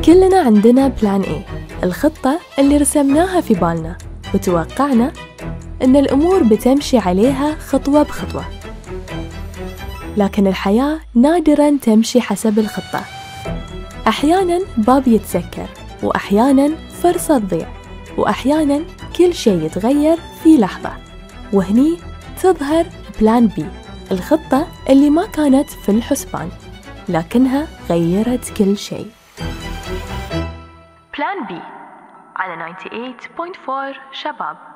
كلنا عندنا بلان A، الخطة اللي رسمناها في بالنا وتوقعنا إن الأمور بتمشي عليها خطوة بخطوة. لكن الحياة نادراً تمشي حسب الخطة. أحياناً باب يتسكر، وأحياناً فرصة تضيع، وأحياناً كل شيء يتغير في لحظة، وهني تظهر بلان B، الخطة اللي ما كانت في الحسبان لكنها غيرت كل شيء. بلان B على 98.4 شباب.